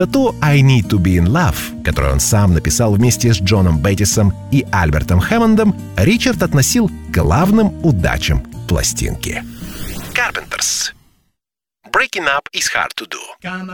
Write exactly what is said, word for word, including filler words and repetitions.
Ту «I Need to Be in Love», которую он сам написал вместе с Джоном Беттисом и Альбертом Хэммондом, Ричард относил к главным удачам пластинки. Carpenters. Breaking up is hard to do.